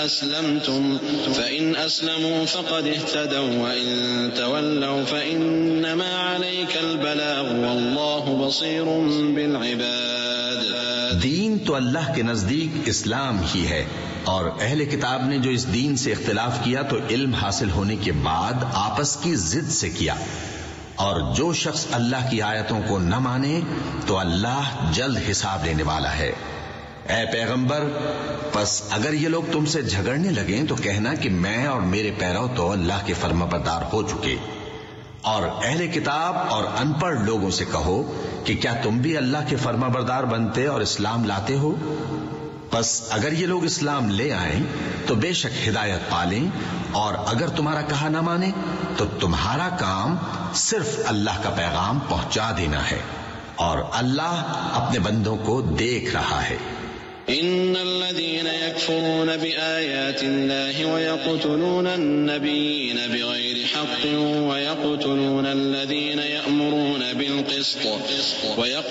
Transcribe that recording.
فإن أسلموا فقد اهتدوا وإن تولوا فإنما عليك البلاغ والله بصير بالعباد. دین تو اللہ کے نزدیک اسلام ہی ہے، اور اہل کتاب نے جو اس دین سے اختلاف کیا تو علم حاصل ہونے کے بعد آپس کی ضد سے کیا، اور جو شخص اللہ کی آیتوں کو نہ مانے تو اللہ جلد حساب لینے والا ہے. اے پیغمبر، پس اگر یہ لوگ تم سے جھگڑنے لگیں تو کہنا کہ میں اور میرے پیرو تو اللہ کے فرمانبردار ہو چکے. اور اہل کتاب اور ان پڑھ لوگوں سے کہو کہ کیا تم بھی اللہ کے فرمانبردار بنتے اور اسلام لاتے ہو؟ پس اگر یہ لوگ اسلام لے آئیں تو بے شک ہدایت پالیں، اور اگر تمہارا کہا نہ مانے تو تمہارا کام صرف اللہ کا پیغام پہنچا دینا ہے، اور اللہ اپنے بندوں کو دیکھ رہا ہے. ان الذين يكفرون بآيات الله ويقتلون النبيين بغير حق ويقتلون الذين يأمرون بالقسط